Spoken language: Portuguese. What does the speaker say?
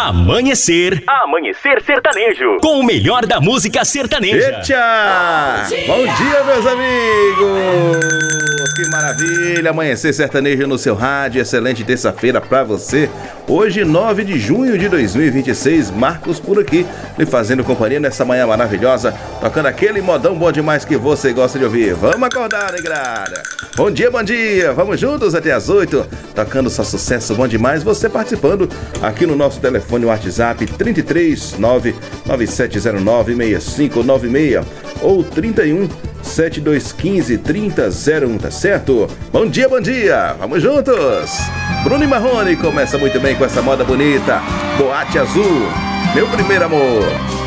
Amanhecer Sertanejo. Com o melhor da música sertaneja. Eita! Bom dia, meus amigos! Que maravilha! Amanhecer Sertanejo no seu rádio. Excelente terça-feira pra você. Hoje, 9 de junho de 2026. Marcos por aqui, lhe fazendo companhia nessa manhã maravilhosa. Tocando aquele modão bom demais que você gosta de ouvir. Vamos acordar, negrada! Bom dia, bom dia! Vamos juntos até as 8. Tocando só sucesso bom demais. Você participando aqui no nosso telefone WhatsApp 33 99709 6596 ou 31 7215 3001, tá certo? Bom dia, vamos juntos! Bruno e Marrone começa muito bem com essa moda bonita. Boate Azul, meu primeiro amor.